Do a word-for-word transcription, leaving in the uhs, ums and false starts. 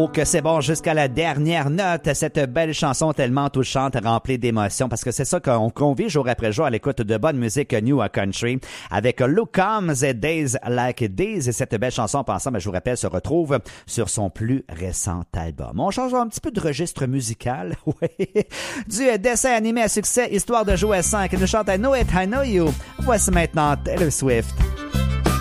que c'est bon jusqu'à la dernière note. Cette belle chanson tellement touchante, remplie d'émotions, parce que c'est ça qu'on, qu'on vit jour après jour à l'écoute de bonne musique new country avec Luke Combs et Days Like These. Et cette belle chanson, en passant, ben, je vous rappelle, se retrouve sur son plus récent album. On change un petit peu de registre musical, oui, du dessin animé à succès Histoire de jouer à cinq qui nous chante I Know It, I Know You. Voici maintenant Taylor Swift.